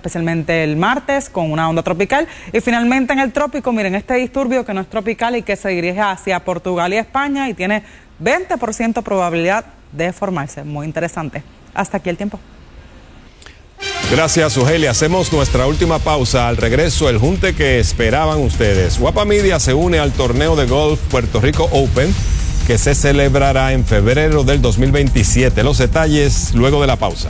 especialmente el martes con una onda tropical. Y finalmente en el trópico, miren, este disturbio que no es tropical y que se dirige hacia Portugal y España y tiene 20% probabilidad de formarse. Muy interesante. Hasta aquí el tiempo. Gracias, Ugeli. Hacemos nuestra última pausa. Al regreso, el junte que esperaban ustedes. Guapa Media se une al torneo de golf Puerto Rico Open, que se celebrará en febrero del 2027. Los detalles luego de la pausa.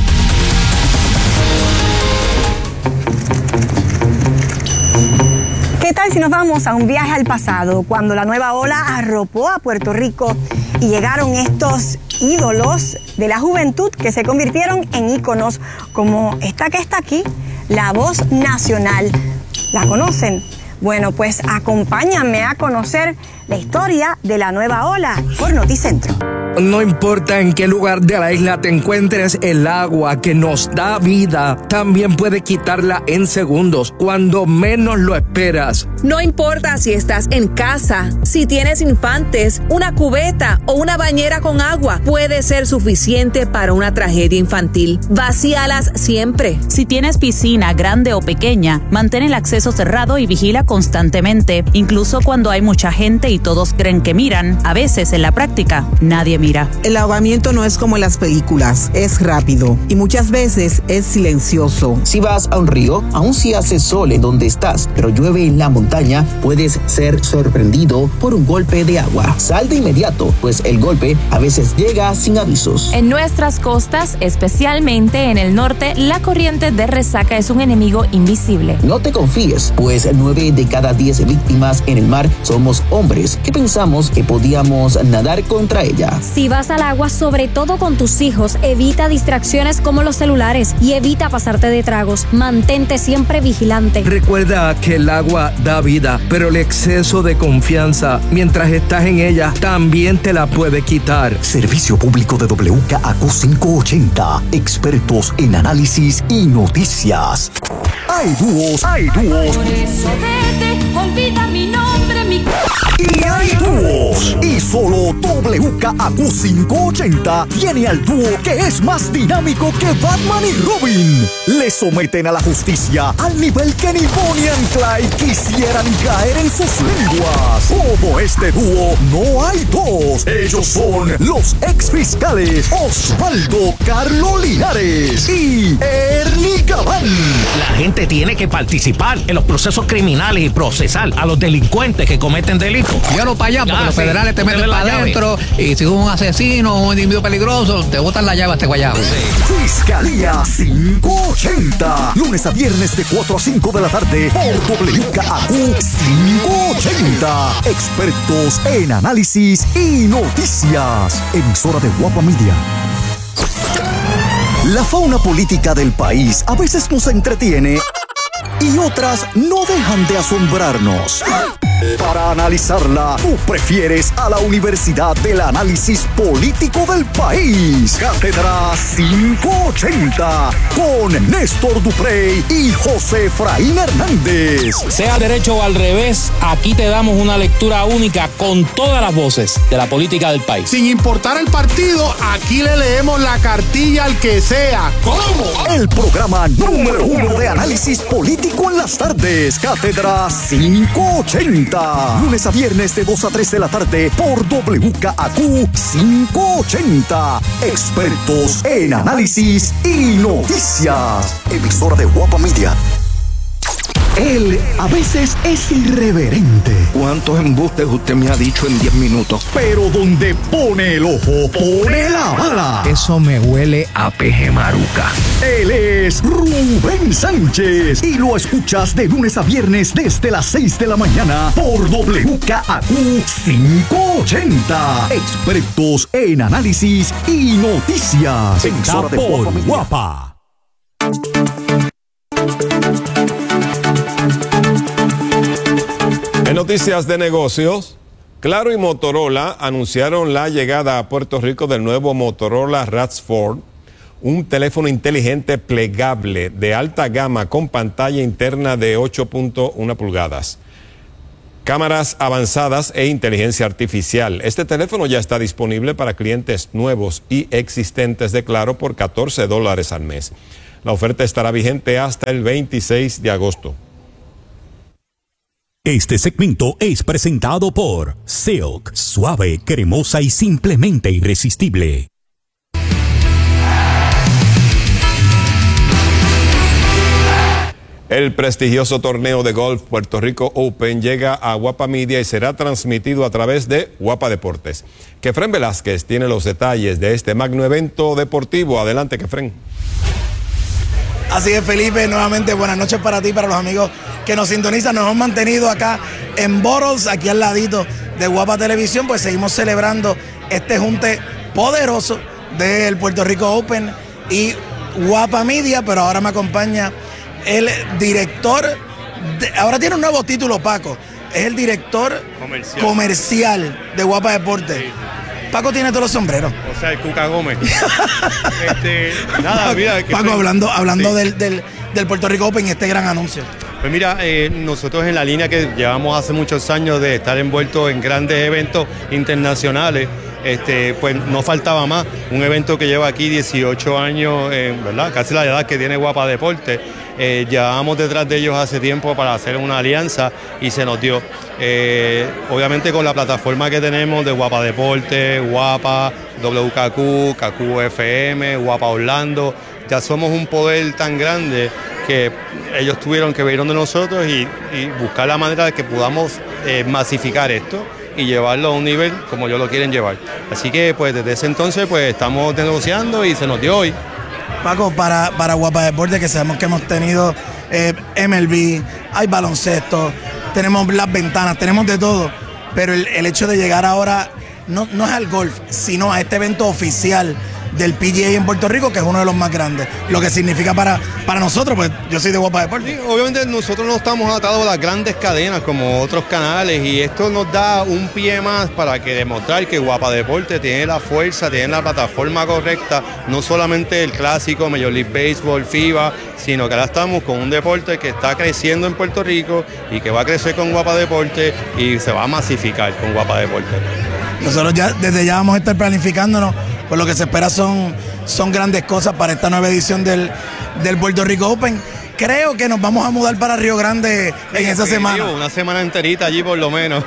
¿Qué tal si nos vamos a un viaje al pasado, cuando la nueva ola arropó a Puerto Rico y llegaron estos ídolos de la juventud que se convirtieron en íconos como esta que está aquí, la Voz Nacional? ¿La conocen? Bueno, pues acompáñame a conocer la historia de la nueva ola por Noticentro. No importa en qué lugar de la isla te encuentres, el agua que nos da vida también puede quitarla en segundos, cuando menos lo esperas. No importa si estás en casa, si tienes infantes, una cubeta o una bañera con agua, puede ser suficiente para una tragedia infantil. Vacíalas siempre. Si tienes piscina grande o pequeña, mantén el acceso cerrado y vigila constantemente. Incluso cuando hay mucha gente y todos creen que miran, a veces en la práctica nadie mira. El ahogamiento no es como en las películas, es rápido y muchas veces es silencioso. Si vas a un río, aun si hace sol en donde estás, pero llueve en la montaña, puedes ser sorprendido por un golpe de agua. Sal de inmediato, pues el golpe a veces llega sin avisos. En nuestras costas, especialmente en el norte, la corriente de resaca es un enemigo invisible. No te confíes, pues 9 de cada 10 víctimas en el mar somos hombres que pensamos que podíamos nadar contra ella. Si vas al agua, sobre todo con tus hijos, evita distracciones como los celulares y evita pasarte de tragos. Mantente siempre vigilante. Recuerda que el agua da vida, pero el exceso de confianza mientras estás en ella también te la puede quitar. Servicio público de WKAQ 580. Expertos en análisis y noticias. Hay dúos. Por eso vete, olvida mi nombre, mi... Y hay dúos. Y solo WKAQ 580 tiene al dúo que es más dinámico que Batman y Robin. Le someten a la justicia al nivel que ni Bonnie and Clyde quisieran caer en sus lenguas. Como este dúo, no hay dos. Ellos son los exfiscales Osvaldo Carlo Linares y Ernie Gabán. La gente tiene que participar en los procesos criminales y procesar a los delincuentes que cometen delitos. Llévalo para allá, porque los federales te meten para adentro y si es un asesino o un individuo peligroso, te botan la llave a este guayabo. Fiscalía 580. Lunes a viernes de 4 a 5 de la tarde por WKAQ 580. Expertos en análisis y noticias. Emisora de Guapa Media. La fauna política del país a veces nos entretiene y otras no dejan de asombrarnos. Para analizarla, tú prefieres a la Universidad del Análisis Político del País. Cátedra 580 con Néstor Duprey y José Efraín Hernández. Sea derecho o al revés, aquí te damos una lectura única con todas las voces de la política del país. Sin importar el partido, aquí le leemos la cartilla al que sea. ¿Cómo? El programa número 1 de análisis político en las tardes. Cátedra 580. Lunes a viernes de 2 a 3 de la tarde por WKAQ 580. Expertos en análisis y noticias. Emisora de Guapa Media. Él a veces es irreverente. ¿Cuántos embustes usted me ha dicho en 10 minutos? Pero donde pone el ojo, pone la bala. Eso me huele a peje maruca. Él es Rubén Sánchez y lo escuchas de lunes a viernes desde las 6 de la mañana por WKAQ 580. Expertos en análisis y noticias. Emisora de Guapa. En noticias de negocios, Claro y Motorola anunciaron la llegada a Puerto Rico del nuevo Motorola Razford, un teléfono inteligente plegable de alta gama con pantalla interna de 8.1 pulgadas, cámaras avanzadas e inteligencia artificial. Este teléfono ya está disponible para clientes nuevos y existentes de Claro por $14 al mes. La oferta estará vigente hasta el 26 de agosto. Este segmento es presentado por Silk, suave, cremosa y simplemente irresistible. El prestigioso torneo de golf Puerto Rico Open llega a Guapa Media y será transmitido a través de Guapa Deportes. Kefren Velázquez tiene los detalles de este magno evento deportivo. Adelante, Kefren. Así es, Felipe, nuevamente buenas noches para ti, para los amigos que nos sintonizan. Nos hemos mantenido acá en Bottles, aquí al ladito de Guapa Televisión, pues seguimos celebrando este junte poderoso del Puerto Rico Open y Guapa Media, pero ahora me acompaña el director, ahora tiene un nuevo título, Paco, es el director comercial de Guapa Deportes. Sí. Paco tiene todos los sombreros. O sea, el Cuca Gómez. Nada, mira. Paco, hablando sí, del Puerto Rico Open y este gran anuncio. Pues mira, nosotros en la línea que llevamos hace muchos años de estar envueltos en grandes eventos internacionales, pues no faltaba más. Un evento que lleva aquí 18 años, ¿verdad? Casi la edad que tiene Guapa Deportes. Llevábamos detrás de ellos hace tiempo para hacer una alianza y se nos dio. Obviamente con la plataforma que tenemos de Guapa Deportes, Guapa, WKQ, KQ FM, Guapa Orlando, ya somos un poder tan grande que ellos tuvieron que ver de nosotros y buscar la manera de que podamos masificar esto y llevarlo a un nivel como ellos lo quieren llevar. Así que pues desde ese entonces pues estamos negociando y se nos dio hoy. Paco, para Guapa Deportes, que sabemos que hemos tenido MLB, hay baloncesto, tenemos las ventanas, tenemos de todo, pero el hecho de llegar ahora no es al golf, sino a este evento oficial del PGA en Puerto Rico, que es uno de los más grandes. Lo que significa para nosotros, pues yo soy de Guapa Deportes. Sí, obviamente nosotros no estamos atados a las grandes cadenas como otros canales y esto nos da un pie más para que demostrar que Guapa Deportes tiene la fuerza, tiene la plataforma correcta, no solamente el clásico Major League Baseball, FIBA, sino que ahora estamos con un deporte que está creciendo en Puerto Rico y que va a crecer con Guapa Deportes y se va a masificar con Guapa Deportes. Nosotros desde ya vamos a estar planificándonos, pues lo que se espera son grandes cosas para esta nueva edición del Puerto Rico Open. Creo que nos vamos a mudar para Río Grande en esa semana. Una semana enterita allí por lo menos.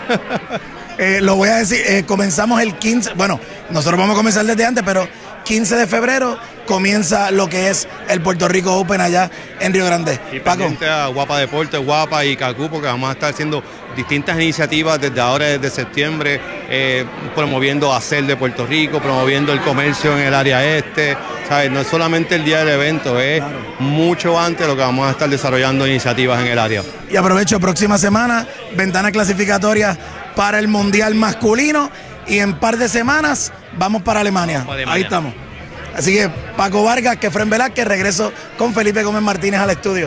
Lo voy a decir, comenzamos el 15, bueno, nosotros vamos a comenzar desde antes, pero 15 de febrero comienza lo que es el Puerto Rico Open allá en Río Grande. Y pendiente a Guapa Deportes, Guapa y KQ, porque vamos a estar haciendo distintas iniciativas desde ahora, desde septiembre, promoviendo hacer de Puerto Rico, promoviendo el comercio en el área este, ¿sabes? No es solamente el día del evento, es mucho antes lo que vamos a estar desarrollando iniciativas en el área. Y aprovecho, próxima semana, ventana clasificatoria para el Mundial masculino y en par de semanas vamos para Alemania. Ahí estamos. Así que Paco Vargas, Kefren Velázquez, regreso con Felipe Gómez Martínez al estudio.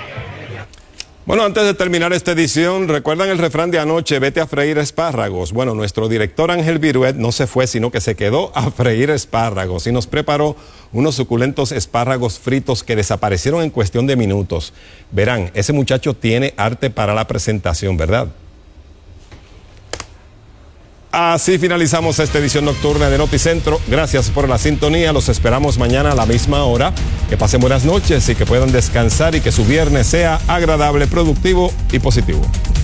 Bueno, antes de terminar esta edición, ¿recuerdan el refrán de anoche? Vete a freír espárragos. Bueno, nuestro director Ángel Viruet no se fue, sino que se quedó a freír espárragos y nos preparó unos suculentos espárragos fritos que desaparecieron en cuestión de minutos. Verán, ese muchacho tiene arte para la presentación, ¿verdad? Así finalizamos esta edición nocturna de Noticentro. Gracias por la sintonía. Los esperamos mañana a la misma hora. Que pasen buenas noches y que puedan descansar y que su viernes sea agradable, productivo y positivo.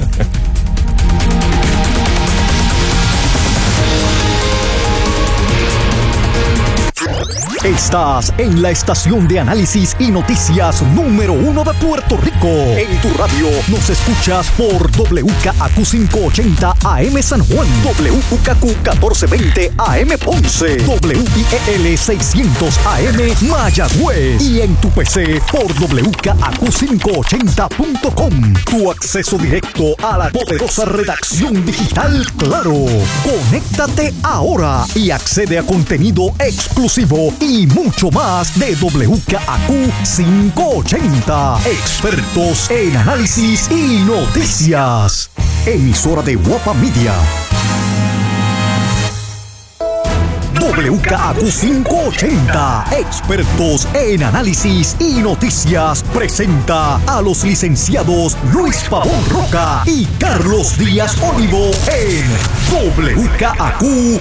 Estás en la estación de análisis y noticias número 1 de Puerto Rico. En tu radio nos escuchas por WKAQ 580 AM San Juan, WKQ 1420 AM Ponce, WIEL 600 AM Mayagüez y en tu PC por WKAQ580.com. Tu acceso directo a la poderosa redacción digital Claro. Conéctate ahora y accede a contenido exclusivo y mucho más de WKAQ 580. Expertos en análisis y noticias. Emisora de Guapa Media. WKAQ 580, expertos en análisis y noticias, presenta a los licenciados Luis Pavón Roca y Carlos Díaz Olivo en WKAQ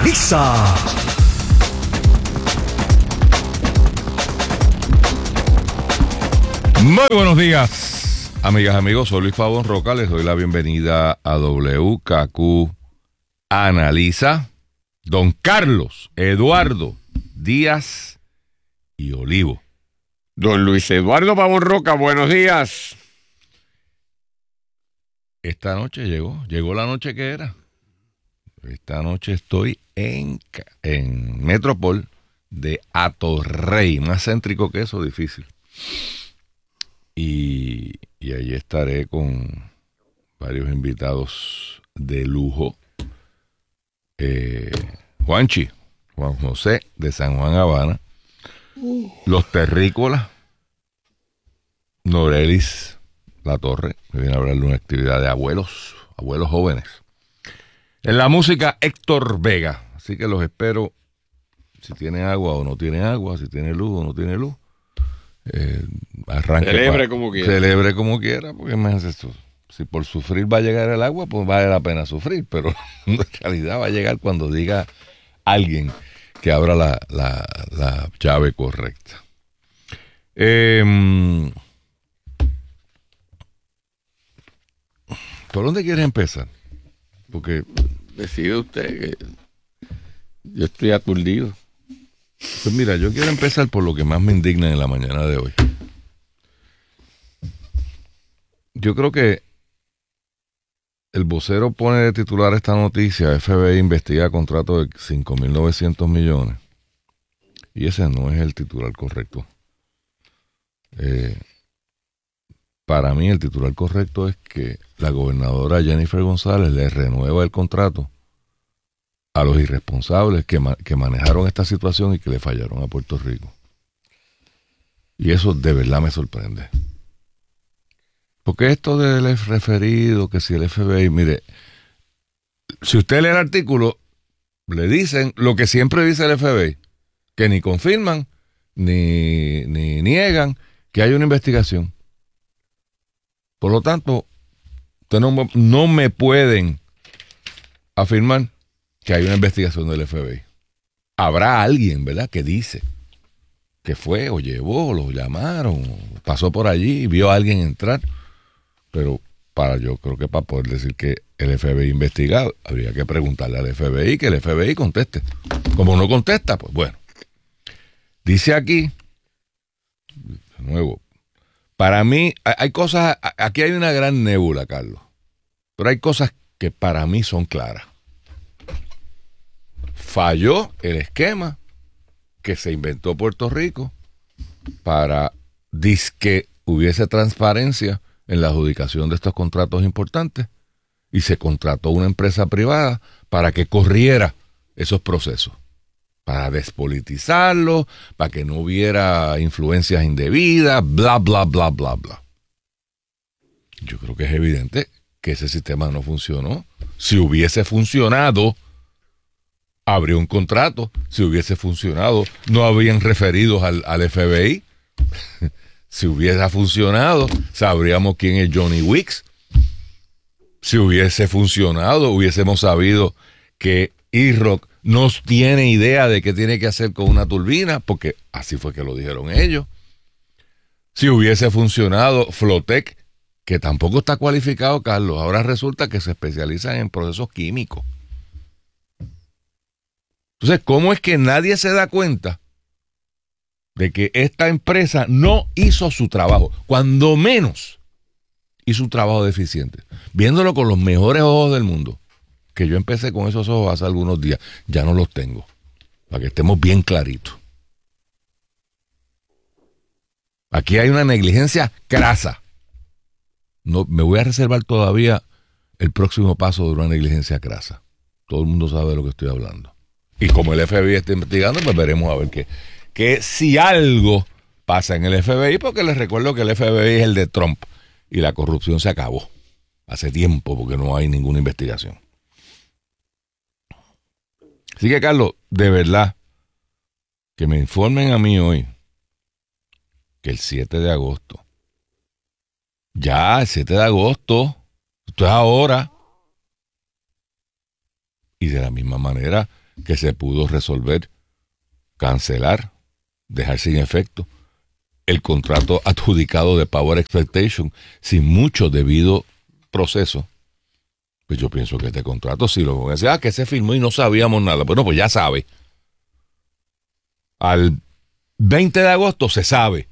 Analiza. Muy buenos días, amigas, amigos. Soy Luis Pavón Roca. Les doy la bienvenida a WKQ Analiza. Don Carlos Eduardo Díaz y Olivo. Don Luis Eduardo Pavón Roca, buenos días. Esta noche llegó la noche que era. Esta noche estoy en Metropol de Atorrey, más céntrico que eso, difícil. Y allí estaré con varios invitados de lujo. Juan José de San Juan Habana, los Terrícolas, Norelis La Torre, que viene a hablar de una actividad de abuelos jóvenes. En la música, Héctor Vega. Así que los espero. Si tiene agua o no tiene agua, si tiene luz o no tiene luz. Arranque. Celebre como quiera. Celebre como quiera, porque imagínense esto. Si por sufrir va a llegar el agua, pues vale la pena sufrir, pero en realidad va a llegar cuando diga alguien que abra la llave correcta. ¿Por dónde quiere empezar? Porque decide usted, que yo estoy aturdido. Pues mira, yo quiero empezar por lo que más me indigna en la mañana de hoy. Yo creo que el vocero pone de titular esta noticia: FBI investiga contrato de 5.900 millones. Y ese no es el titular correcto. Para mí el titular correcto es que la gobernadora Jennifer González le renueva el contrato a los irresponsables que manejaron esta situación y que le fallaron a Puerto Rico. Y eso de verdad me sorprende. Porque esto del referido, que si el FBI, mire, si usted lee el artículo, le dicen lo que siempre dice el FBI, que ni confirman, ni niegan que hay una investigación. Por lo tanto, ustedes no me pueden afirmar que hay una investigación del FBI. Habrá alguien, ¿verdad?, que dice que fue o llevó, o lo llamaron, o pasó por allí y vio a alguien entrar. Pero yo creo que para poder decir que el FBI investiga, habría que preguntarle al FBI, que el FBI conteste. Como no contesta, pues bueno. Dice aquí, de nuevo, para mí hay cosas, aquí hay una gran nébula, Carlos, pero hay cosas que para mí son claras. Falló el esquema que se inventó Puerto Rico para que hubiese transparencia en la adjudicación de estos contratos importantes, y se contrató una empresa privada para que corriera esos procesos, para despolitizarlo, para que no hubiera influencias indebidas, bla, bla, bla, bla, bla. Yo creo que es evidente que ese sistema no funcionó. Si hubiese funcionado, habría un contrato. Si hubiese funcionado, no habrían referidos al FBI. Si hubiese funcionado, sabríamos quién es Johnny Weeks. Si hubiese funcionado, hubiésemos sabido que E-Rock no tiene idea de qué tiene que hacer con una turbina, porque así fue que lo dijeron ellos. Si hubiese funcionado Flotec, que tampoco está cualificado, Carlos, ahora resulta que se especializan en procesos químicos. Entonces, ¿cómo es que nadie se da cuenta de que esta empresa no hizo su trabajo? Cuando menos hizo un trabajo deficiente, viéndolo con los mejores ojos del mundo, que yo empecé con esos ojos hace algunos días, ya no los tengo, para que estemos bien claritos. Aquí hay una negligencia crasa. No, me voy a reservar todavía el próximo paso de una negligencia crasa. Todo el mundo sabe de lo que estoy hablando. Y como el FBI está investigando, pues veremos a ver que si algo pasa en el FBI, porque les recuerdo que el FBI es el de Trump y la corrupción se acabó hace tiempo porque no hay ninguna investigación. Así que, Carlos, de verdad, que me informen a mí hoy que el 7 de agosto, ya el 7 de agosto, esto es ahora, y de la misma manera que se pudo resolver, cancelar, dejar sin efecto el contrato adjudicado de Power Expectation sin mucho debido proceso, pues yo pienso que este contrato sí lo van a decir, que se firmó y no sabíamos nada. Bueno, pues ya sabe. Al 20 de agosto se sabe.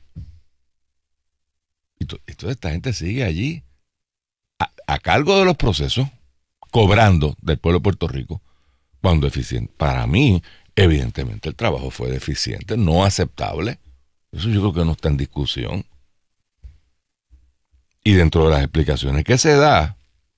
Entonces esta gente sigue allí a cargo de los procesos, cobrando del pueblo de Puerto Rico, cuando eficiente. Para mí, evidentemente, el trabajo fue deficiente, no aceptable. Eso yo creo que no está en discusión. Y dentro de las explicaciones que se da,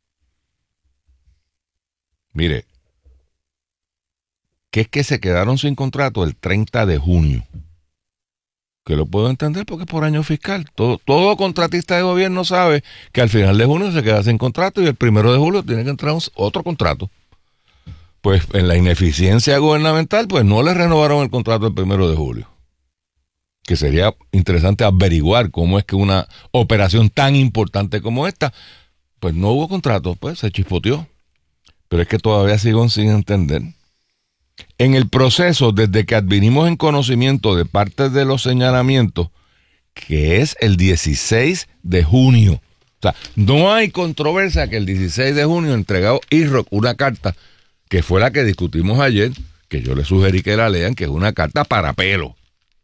mire, que es que se quedaron sin contrato el 30 de junio. Que lo puedo entender porque es por año fiscal. Todo contratista de gobierno sabe que al final de junio se queda sin contrato y el 1 de julio tiene que entrar otro contrato. Pues en la ineficiencia gubernamental, pues no le renovaron el contrato el 1 de julio. Que sería interesante averiguar cómo es que una operación tan importante como esta, pues no hubo contrato, pues se chispoteó. Pero es que todavía sigo sin entender. En el proceso, desde que advinimos en conocimiento de parte de los señalamientos, que es el 16 de junio. O sea, no hay controversia que el 16 de junio entregado IROC una carta, que fue la que discutimos ayer, que yo le sugerí que la lean, que es una carta para pelo.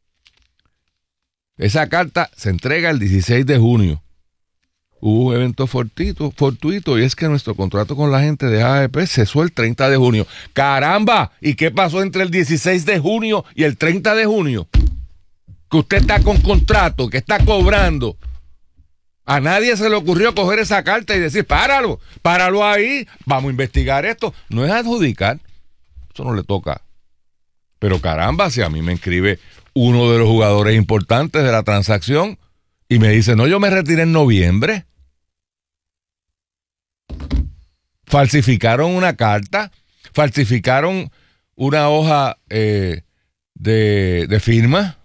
Esa carta se entrega el 16 de junio. Hubo un evento fortuito y es que nuestro contrato con la gente de AEP cesó el 30 de junio. ¡Caramba! ¿Y qué pasó entre el 16 de junio y el 30 de junio? Que usted está con contrato, que está cobrando. A nadie se le ocurrió coger esa carta y decir, páralo ahí, vamos a investigar esto. No es adjudicar, eso no le toca. Pero caramba, si a mí me inscribe uno de los jugadores importantes de la transacción y me dice, no, yo me retiré en noviembre. Falsificaron una carta, falsificaron una hoja de firma.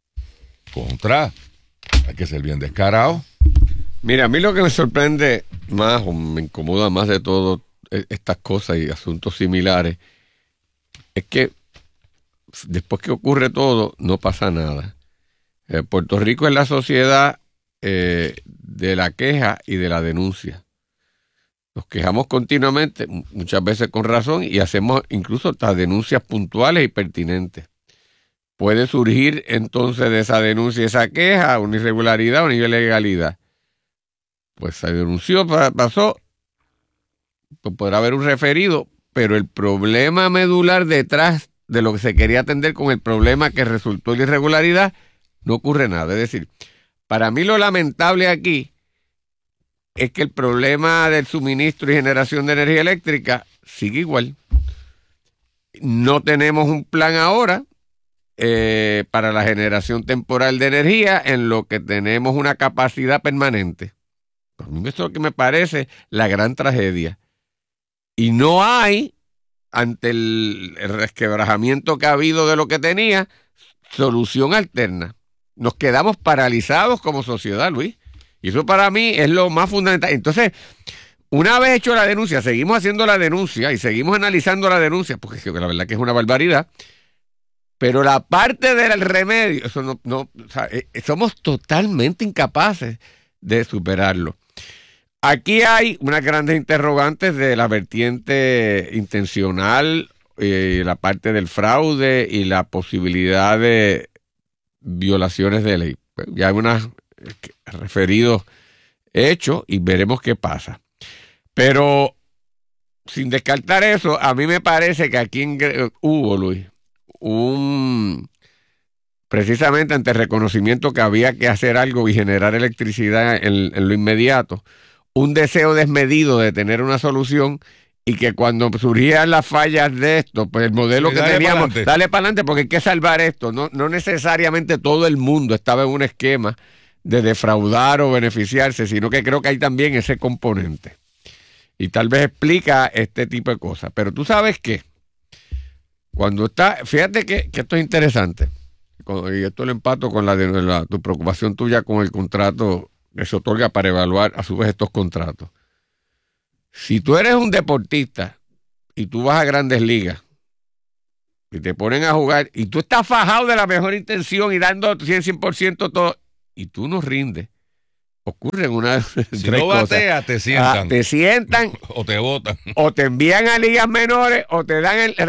Hay que ser bien descarado. Mira, a mí lo que me sorprende más o me incomoda más de todo estas cosas y asuntos similares es que después que ocurre todo no pasa nada. Puerto Rico es la sociedad de la queja y de la denuncia. Nos quejamos continuamente, muchas veces con razón, y hacemos incluso hasta denuncias puntuales y pertinentes. Puede surgir entonces de esa denuncia, esa queja, una irregularidad o una ilegalidad. Pues se denunció, pasó, pues podrá haber un referido, pero el problema medular detrás de lo que se quería atender con el problema que resultó de irregularidad, no ocurre nada. Es decir, para mí lo lamentable aquí es que el problema del suministro y generación de energía eléctrica sigue igual. No tenemos un plan ahora para la generación temporal de energía en lo que tenemos una capacidad permanente. A mí eso es lo que me parece la gran tragedia. Y no hay, ante el resquebrajamiento que ha habido de lo que tenía, solución alterna. Nos quedamos paralizados como sociedad, Luis. Y eso para mí es lo más fundamental. Entonces, una vez hecho la denuncia, seguimos haciendo la denuncia y seguimos analizando la denuncia, porque la verdad que es una barbaridad. Pero la parte del remedio, eso o sea, somos totalmente incapaces de superarlo. Aquí hay unas grandes interrogantes de la vertiente intencional, la parte del fraude y la posibilidad de violaciones de ley. Ya hay unos referidos hechos y veremos qué pasa. Pero sin descartar eso, a mí me parece que aquí hubo, Luis, precisamente ante el reconocimiento que había que hacer algo y generar electricidad en lo inmediato, un deseo desmedido de tener una solución, y que cuando surgían las fallas de esto, pues el modelo que teníamos, dale para adelante porque hay que salvar esto. No necesariamente todo el mundo estaba en un esquema de defraudar o beneficiarse, sino que creo que hay también ese componente. Y tal vez explica este tipo de cosas. Pero tú sabes que cuando fíjate que esto es interesante, y esto lo empato con tu preocupación tuya con el contrato que se otorga para evaluar a su vez estos contratos. Si tú eres un deportista y tú vas a Grandes Ligas y te ponen a jugar y tú estás fajado de la mejor intención y dando 100% todo, y tú no rindes, ocurren una si no bateas, te sientan. Te sientan. O te botan. O te envían a ligas menores o te dan el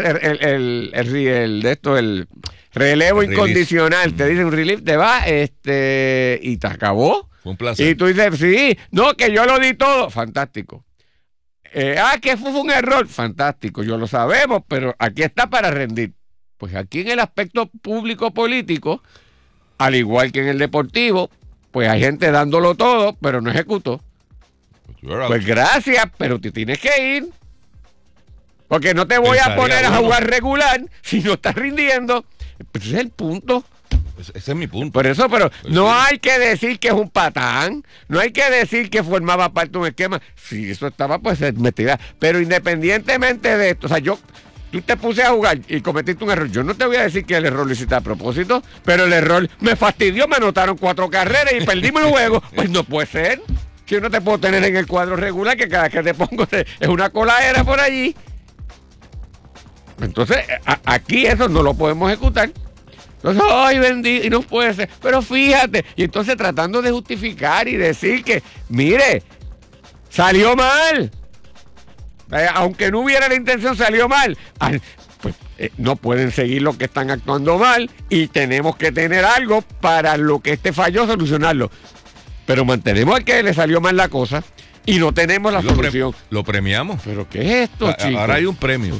relevo incondicional. Te dicen relief, te va, y te acabó. Fue un placer. Y tú dices, sí, no, que yo lo di todo. Fantástico. Que fue un error. Fantástico, yo lo sabemos, pero aquí está para rendir. Pues aquí en el aspecto público-político, al igual que en el deportivo, pues hay gente dándolo todo, pero no ejecutó. Pues gracias, pero te tienes que ir. Porque no te voy a poner a jugar regular si no estás rindiendo. Pues ese es el punto. Ese es mi punto. Por eso, pero pues no hay que decir que es un patán, no hay que decir que formaba parte de un esquema. Si eso estaba, pues metida. Pero independientemente de esto, o sea, tú te puse a jugar y cometiste un error. Yo no te voy a decir que el error lo hiciste a propósito, pero el error me fastidió, me anotaron 4 carreras y perdimos el juego. Pues no puede ser. Si yo no te puedo tener en el cuadro regular, que cada que te pongo es una coladera por allí. Entonces, aquí eso no lo podemos ejecutar. Entonces, ay, bendito, y no puede ser. Pero fíjate, y entonces tratando de justificar y decir que, mire, salió mal. Aunque no hubiera la intención, salió mal. Pues no pueden seguir lo que están actuando mal y tenemos que tener algo para lo que falló, solucionarlo. Pero mantenemos al que le salió mal la cosa y no tenemos la solución. Lo premiamos. ¿Pero qué es esto, chicos? Ahora hay un premio.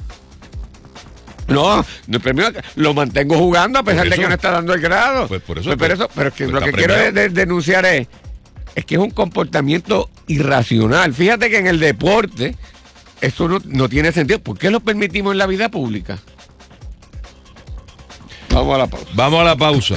No, el premio lo mantengo jugando a pesar de que no está dando el grado. Pues por eso. Pero que lo que quiero denunciar es que es un comportamiento irracional. Fíjate que en el deporte eso no tiene sentido. ¿Por qué lo permitimos en la vida pública? Vamos a la pausa.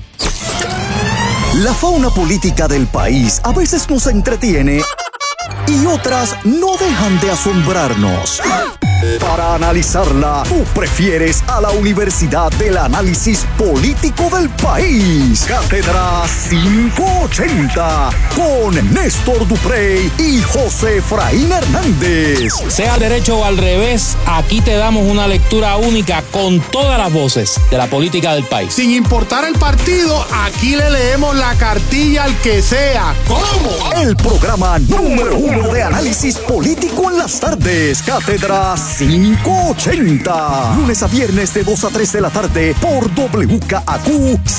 La fauna política del país a veces nos entretiene y otras no dejan de asombrarnos. Para analizarla, tú prefieres a la Universidad del Análisis Político del País. Cátedra 580 con Néstor Duprey y José Efraín Hernández. Sea al derecho o al revés, aquí te damos una lectura única con todas las voces de la política del país. Sin importar el partido, aquí le leemos la cartilla al que sea. ¿Cómo? El programa número 1 de análisis político en las tardes. Cátedra 580. Lunes a viernes de 2 a 3 de la tarde por WKAQ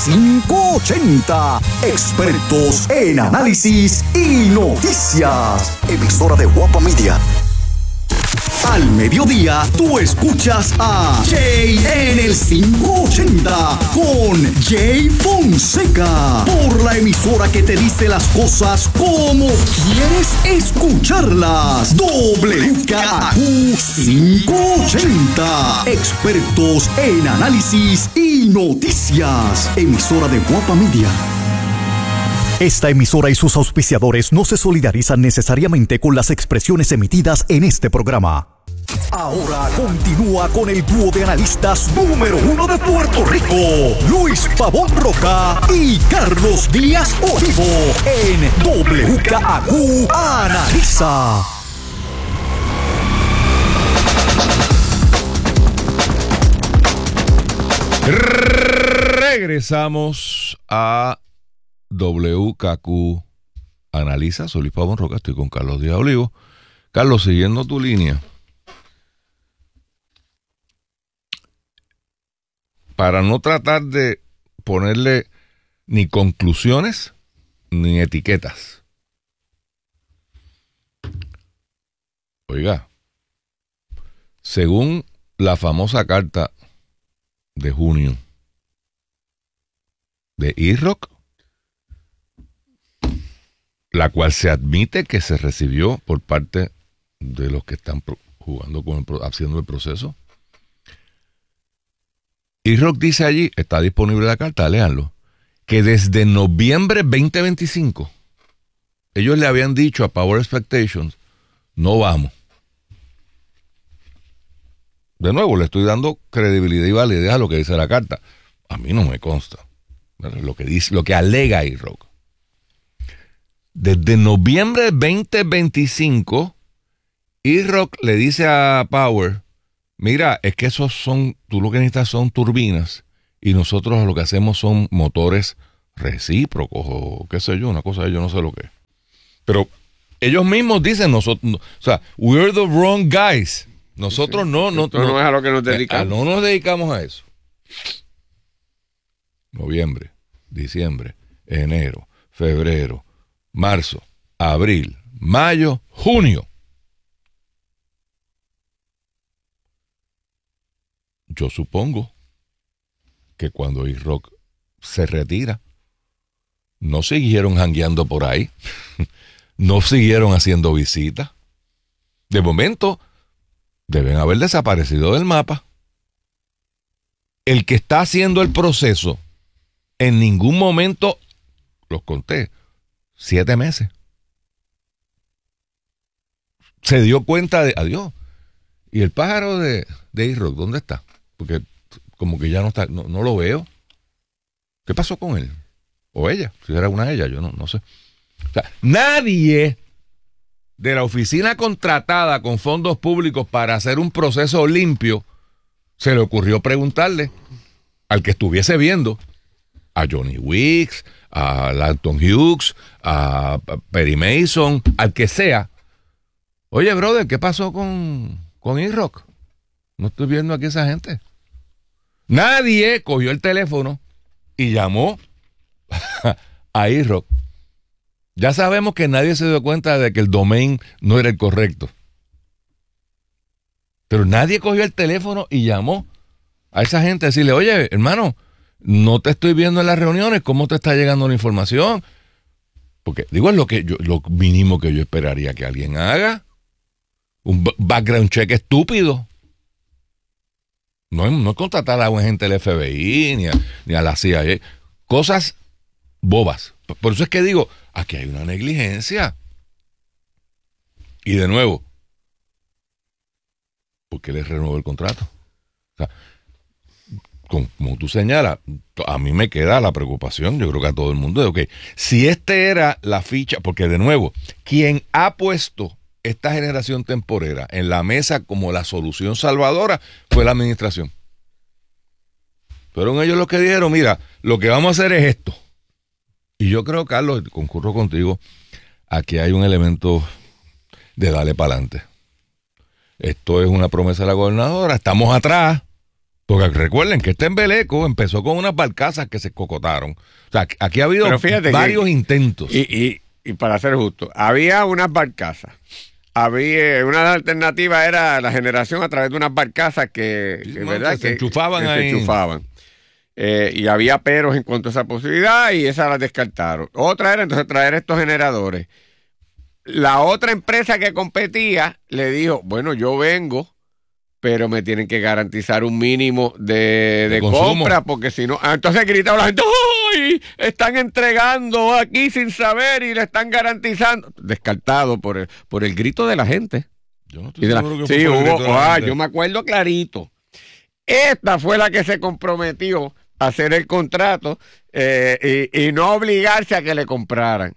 580. Expertos en análisis y noticias. Emisora de Guapa Media. Al mediodía, tú escuchas a Jay en el 580 con Jay Fonseca. Por la emisora que te dice las cosas como quieres escucharlas. WKAQ 580. Expertos en análisis y noticias. Emisora de Guapa Media. Esta emisora y sus auspiciadores no se solidarizan necesariamente con las expresiones emitidas en este programa. Ahora continúa con el dúo de analistas número 1 de Puerto Rico, Luis Pavón Roca y Carlos Díaz Olivo, en WKAQ Analiza. Regresamos a WKAQ Analiza. Soy Luis Pavón Roca, estoy con Carlos Díaz Olivo. Carlos, siguiendo tu línea, para no tratar de ponerle ni conclusiones ni etiquetas. Oiga, según la famosa carta de junio de IROC, la cual se admite que se recibió por parte de los que están jugando haciendo el proceso. IROC dice allí, está disponible la carta, léanlo, que desde noviembre 2025 ellos le habían dicho a Power Expectations, no vamos. De nuevo, le estoy dando credibilidad y validez a lo que dice la carta. A mí no me consta lo que dice, lo que alega IROC. Desde noviembre 2025, IROC le dice a Power, mira, es que tú lo que necesitas son turbinas y nosotros lo que hacemos son motores recíprocos o qué sé yo, una cosa, yo no sé lo que es. Pero ellos mismos dicen, nosotros, o sea, we're the wrong guys. Nosotros no es a lo que nos dedicamos. No nos dedicamos a eso. Noviembre, diciembre, enero, febrero, marzo, abril, mayo, junio. Yo supongo que cuando E-Rock se retira, no siguieron jangueando por ahí, no siguieron haciendo visitas. De momento, deben haber desaparecido del mapa. El que está haciendo el proceso, en ningún momento, los conté, 7 meses, se dio cuenta de, adiós, y el pájaro de E-Rock, ¿dónde está? Porque como que ya no está, no lo veo. ¿Qué pasó con él? O ella, si era una de ellas, yo no sé. O sea, nadie de la oficina contratada con fondos públicos para hacer un proceso limpio se le ocurrió preguntarle al que estuviese viendo, a Johnny Weeks, a Lanton Hughes, a Perry Mason, al que sea, oye, brother, ¿qué pasó con E-Rock? No estoy viendo aquí a esa gente. Nadie cogió el teléfono y llamó a E-Rock. Ya sabemos que nadie se dio cuenta de que el domain no era el correcto. Pero nadie cogió el teléfono y llamó a esa gente a decirle, oye, hermano, no te estoy viendo en las reuniones, ¿cómo te está llegando la información? Porque, digo, es lo mínimo que yo esperaría que alguien haga. Un background check estúpido. No es contratar a un agente del FBI ni a la CIA. Cosas bobas. Por eso es que digo, aquí hay una negligencia. Y de nuevo, ¿por qué les renuevo el contrato? O sea, como tú señalas, a mí me queda la preocupación, yo creo que a todo el mundo, de ok, si era la ficha, porque de nuevo, quien ha puesto esta generación temporera en la mesa como la solución salvadora fue la administración. Fueron ellos los que dijeron, mira, lo que vamos a hacer es esto. Y yo creo, Carlos, concurro contigo, aquí hay un elemento de darle para adelante. Esto es una promesa de la gobernadora, estamos atrás, porque recuerden que este embeleco empezó con unas barcazas que se cocotaron. O sea, aquí ha habido varios intentos. Y para ser justo, había unas barcazas. Había una alternativa, era la generación a través de unas barcazas que se enchufaban ahí. Se enchufaban. Y había peros en cuanto a esa posibilidad y esa la descartaron. Otra era entonces traer estos generadores. La otra empresa que competía le dijo, bueno, yo vengo, pero me tienen que garantizar un mínimo de compra, porque si no... Entonces gritaba la gente, ¡ay! Están entregando aquí sin saber y le están garantizando. Descartado por el grito de la gente. Yo no estoy seguro que fue hubo, yo me acuerdo clarito. Esta fue la que se comprometió a hacer el contrato y no obligarse a que le compraran.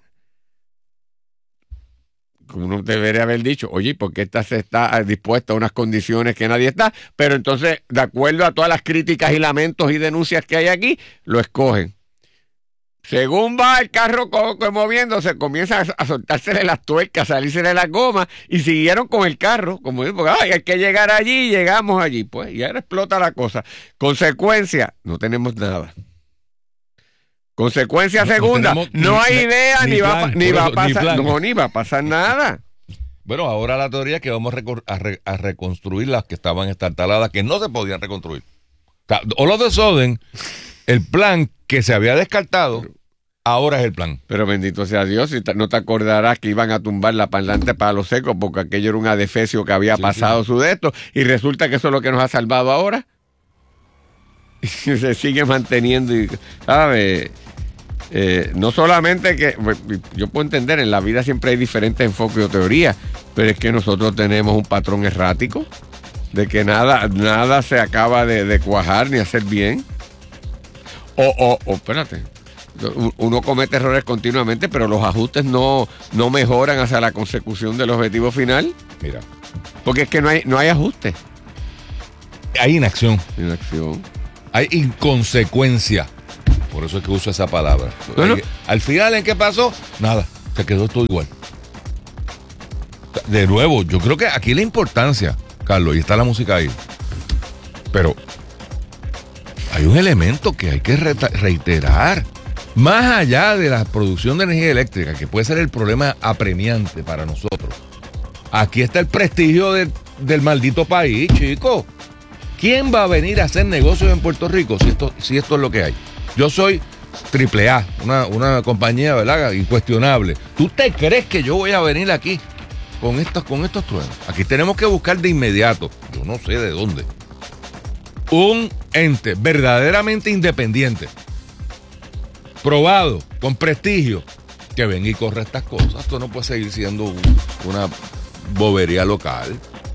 Uno debería haber dicho, oye, porque esta se está dispuesta a unas condiciones que nadie está, pero entonces, de acuerdo a todas las críticas y lamentos y denuncias que hay aquí, lo escogen. Según va el carro moviéndose, comienza a soltársele las tuercas, a salírsele las gomas, y siguieron con el carro, como dicen, porque hay que llegar allí, llegamos allí, pues, y ahora explota la cosa. Consecuencia, no tenemos nada. Consecuencia segunda, no hay idea ni va a pasar nada. Bueno, ahora la teoría es que vamos a reconstruir las que estaban estartaladas, que no se podían reconstruir. O sea, all of a sudden, el plan que se había descartado, ahora es el plan. Pero bendito sea Dios, si no te acordarás que iban a tumbar la parlante para los secos, porque aquello era un adefesio que había pasado su de esto, y resulta que eso es lo que nos ha salvado ahora. Y se sigue manteniendo, y, ¿sabes? No solamente que yo puedo entender, en la vida siempre hay diferentes enfoques o teorías, pero es que nosotros tenemos un patrón errático de que nada se acaba de cuajar ni hacer bien. O espérate, uno comete errores continuamente, pero los ajustes no mejoran hacia la consecución del objetivo final. Mira, porque es que no hay ajuste. Hay inacción. Inacción. Hay inconsecuencia. Por eso es que uso esa palabra. Bueno. Al final, ¿en qué pasó? Nada, se quedó todo igual. De nuevo, yo creo que aquí la importancia, Carlos, y está la música ahí, pero hay un elemento que hay que reiterar. Más allá de la producción de energía eléctrica, que puede ser el problema apremiante para nosotros, aquí está el prestigio del maldito país, chicos. ¿Quién va a venir a hacer negocios en Puerto Rico si esto es lo que hay? Yo soy AAA, una compañía, ¿verdad?, incuestionable. ¿Tú te crees que yo voy a venir aquí con estos truenos? Aquí tenemos que buscar de inmediato, yo no sé de dónde, un ente verdaderamente independiente, probado, con prestigio, que venga y corra estas cosas. Esto no puede seguir siendo una bobería local.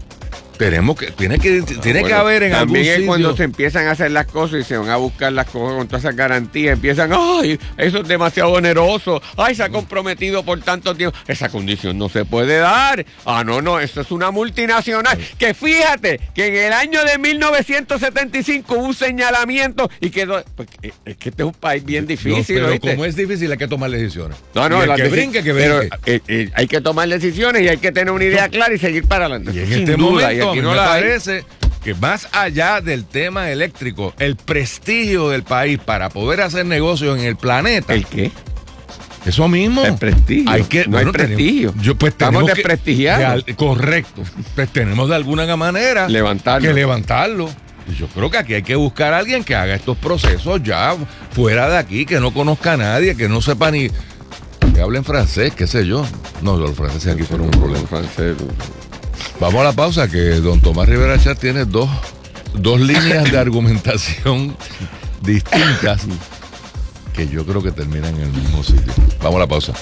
Tiene que haber en algún sitio. También cuando se empiezan a hacer las cosas y se van a buscar las cosas con todas esas garantías, empiezan, ay, eso es demasiado oneroso, ay, se ha comprometido por tanto tiempo, esa condición no se puede dar. No, eso es una multinacional, que fíjate que en el año de 1975 hubo un señalamiento y quedó, pues, es que este es un país bien difícil. Pero ¿oíste? como es difícil, hay que tomar decisiones. Que brinque. Pero hay que tomar decisiones y hay que tener una idea clara y seguir para adelante. Y en sin este duda, momento, y aquí a mí no me la hay. parece que más allá del tema eléctrico, el prestigio del país para poder hacer negocios en el planeta. ¿El qué? Eso mismo. El prestigio. Hay prestigio. Estamos desprestigiados. Correcto. Pues tenemos de alguna manera levantarlo. que levantarlo. Y yo creo que aquí hay que buscar a alguien que haga estos procesos ya fuera de aquí, que no conozca a nadie, que no sepa ni que hable en francés, qué sé yo. No, los franceses aquí fueron un problema. Vamos a la pausa, que don Tomás Rivera Chatz tiene dos líneas de argumentación distintas que yo creo que terminan en el mismo sitio. Vamos a la pausa.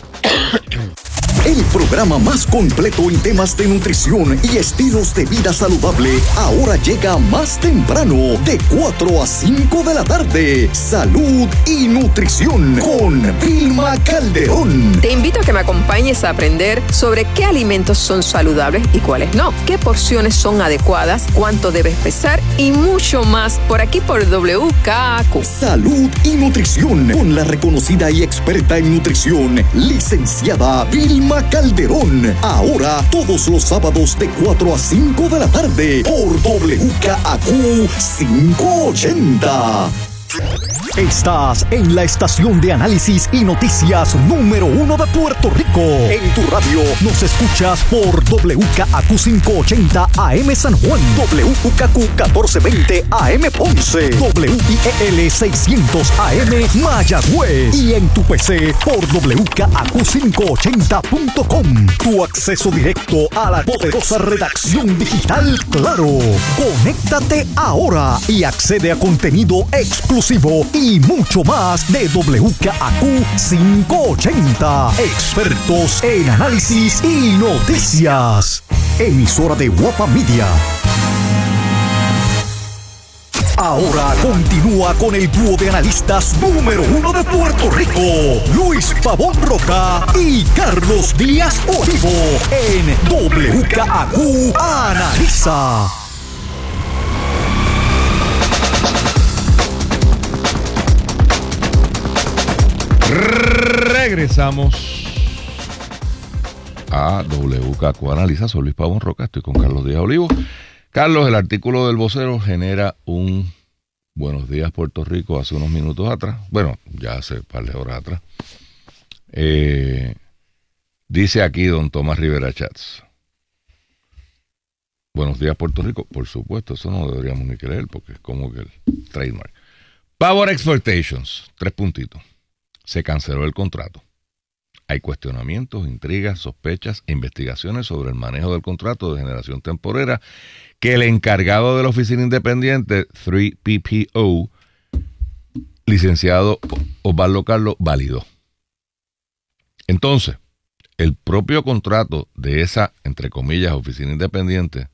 El programa más completo en temas de nutrición y estilos de vida saludable ahora llega más temprano, de 4 a 5 de la tarde. Salud y nutrición con Vilma Calderón. Te invito a que me acompañes a aprender sobre qué alimentos son saludables y cuáles no, qué porciones son adecuadas, cuánto debes pesar y mucho más, por aquí por WKAQ. Salud y nutrición con la reconocida y experta en nutrición, licenciada Vilma Calderón. Ahora todos los sábados de 4 a 5 de la tarde por WKAQ 580. Estás en la estación de análisis y noticias número 1 de Puerto Rico. En tu radio nos escuchas por WKAQ 580 AM San Juan, WKAQ 1420 AM Ponce, WIEL 600 AM Mayagüez y en tu PC por WKAQ580.com. Tu acceso directo a la poderosa redacción digital Claro. Conéctate ahora y accede a contenido exclusivo y mucho más de WKAQ 580. Expertos en análisis y noticias. Emisora de Guapa Media. Ahora continúa con el dúo de analistas número 1 de Puerto Rico, Luis Pavón Roca y Carlos Díaz Olivo, en WKAQ Analiza. Regresamos a WKAQ Analiza. Soy Luis Pavón Roca, estoy con Carlos Díaz Olivo. Carlos, el artículo del Vocero genera un Buenos Días Puerto Rico hace unos minutos atrás. Bueno, ya hace un par de horas atrás. Dice aquí don Tomás Rivera Chatz. Buenos Días Puerto Rico, por supuesto, eso no deberíamos ni creer porque es como que el trademark. Power Exploitations, 3 puntitos. Se canceló el contrato. Hay cuestionamientos, intrigas, sospechas e investigaciones sobre el manejo del contrato de generación temporera que el encargado de la oficina independiente 3PPO, licenciado Osvaldo Carlos, validó. Entonces, el propio contrato de esa, entre comillas, oficina independiente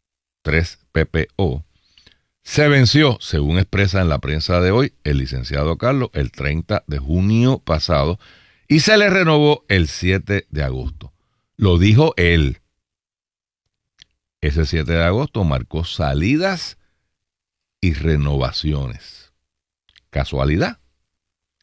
3PPO, se venció, según expresa en la prensa de hoy el licenciado Carlos, el 30 de junio pasado, y se le renovó el 7 de agosto. Lo dijo él. Ese 7 de agosto marcó salidas y renovaciones. ¿Casualidad?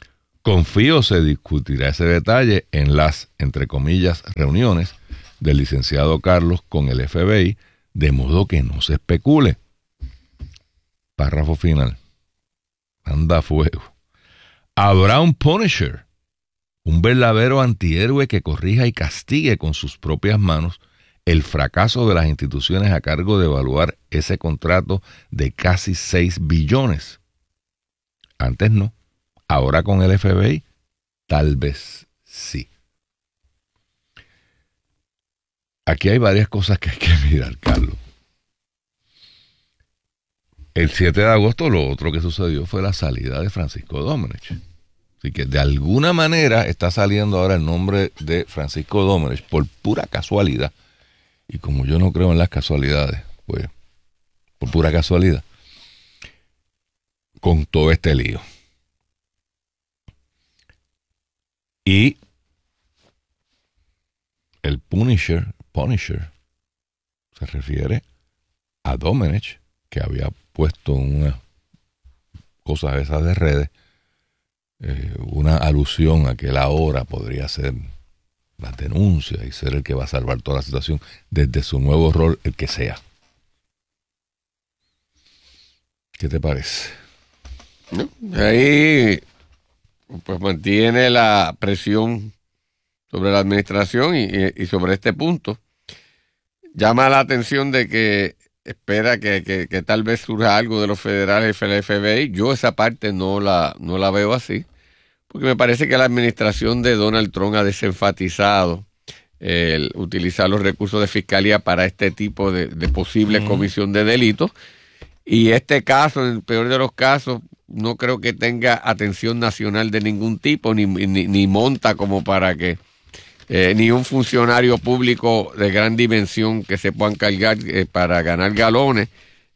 Confío se discutirá ese detalle en las, entre comillas, reuniones del licenciado Carlos con el FBI, de modo que no se especule. Párrafo final. Anda a fuego. Habrá un Punisher, un verdadero antihéroe que corrija y castigue con sus propias manos el fracaso de las instituciones a cargo de evaluar ese contrato de casi 6 billones. Antes no. Ahora con el FBI, tal vez sí. Aquí hay varias cosas que hay que mirar, Carlos. El 7 de agosto lo otro que sucedió fue la salida de Francisco Domenech. Así que de alguna manera está saliendo ahora el nombre de Francisco Domenech por pura casualidad. Y como yo no creo en las casualidades, pues por pura casualidad, con todo este lío. Y el Punisher se refiere a Domenech, que había puesto unas cosas esas de redes, una alusión a que él ahora podría hacer las denuncias y ser el que va a salvar toda la situación desde su nuevo rol, el que sea. ¿Qué te parece? Ahí pues mantiene la presión sobre la administración y sobre este punto. Llama la atención de que espera que tal vez surja algo de los federales y el FBI. Yo esa parte no la veo así, porque me parece que la administración de Donald Trump ha desenfatizado el utilizar los recursos de fiscalía para este tipo de posible comisión de delitos. Y este caso, en el peor de los casos, no creo que tenga atención nacional de ningún tipo, ni monta como para que ni un funcionario público de gran dimensión que se puedan cargar para ganar galones